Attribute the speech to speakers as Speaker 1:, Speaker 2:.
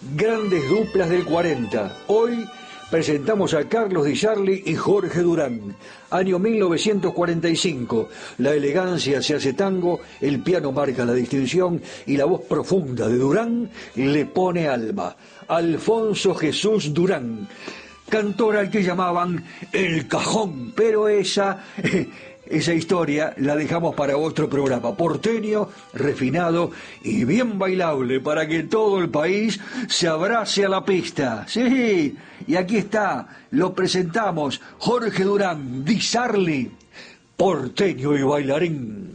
Speaker 1: Grandes duplas del 40. Hoy presentamos a Carlos Di Sarli y Jorge Durán. Año 1945. La elegancia se hace tango, el piano marca la distinción y la voz profunda de Durán le pone alma. Alfonso Jesús Durán, cantor al que llamaban El Cajón, pero esa historia la dejamos para otro programa. Porteño, refinado y bien bailable para que todo el país se abrace a la pista. Sí, y aquí está, lo presentamos, Jorge Durán, Di Sarli, porteño y bailarín.